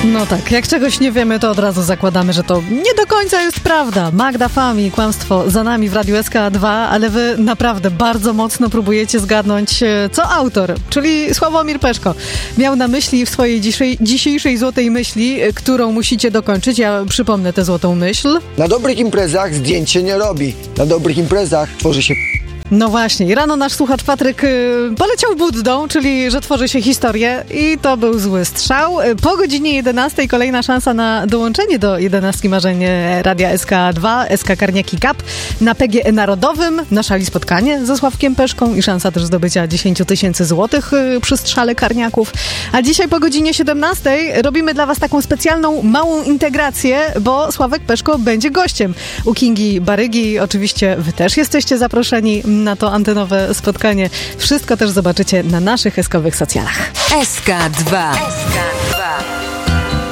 No tak, jak czegoś nie wiemy, to od razu zakładamy, że to nie do końca jest prawda. Magda Fami, kłamstwo za nami w Radiu SK2, ale wy naprawdę bardzo mocno próbujecie zgadnąć, co autor, czyli Sławomir Peszko, miał na myśli w swojej dzisiejszej złotej myśli, którą musicie dokończyć. Ja przypomnę tę złotą myśl. Na dobrych imprezach zdjęć się nie robi. Na dobrych imprezach tworzy się... No właśnie, i rano nasz słuchacz Patryk poleciał Buddą, czyli że tworzy się historię i to był zły strzał. Po godzinie 11 kolejna szansa na dołączenie do 11 marzeń Radia SK2, SK Karniaki Cup na PGE Narodowym. Na szali spotkanie ze Sławkiem Peszką i szansa też zdobycia 10 000 złotych przy strzale karniaków. A dzisiaj po godzinie 17 robimy dla was taką specjalną małą integrację, bo Sławek Peszko będzie gościem u Kingi Barygi. Oczywiście wy też jesteście zaproszeni na to antenowe spotkanie. Wszystko też zobaczycie na naszych SK-owych socjalach. SK2.